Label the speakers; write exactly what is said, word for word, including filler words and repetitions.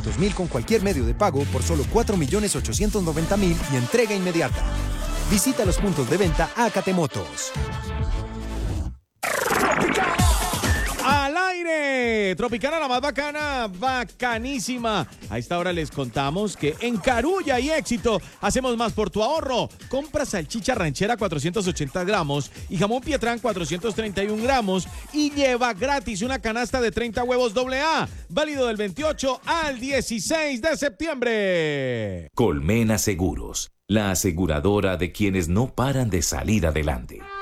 Speaker 1: trescientos mil con cualquier medio de pago por solo cuatro millones ochocientos noventa mil y entrega inmediata. Visita los puntos de venta Acate Motos.
Speaker 2: ¡Al aire! Tropicana, la más bacana, bacanísima. A esta hora les contamos que en Carulla y Éxito hacemos más por tu ahorro. Compra salchicha ranchera cuatrocientos ochenta gramos y jamón Pietrán cuatrocientos treinta y uno gramos y lleva gratis una canasta de treinta huevos doble A. Válido del veintiocho al dieciséis de septiembre.
Speaker 3: Colmena Seguros, la aseguradora de quienes no paran de salir adelante.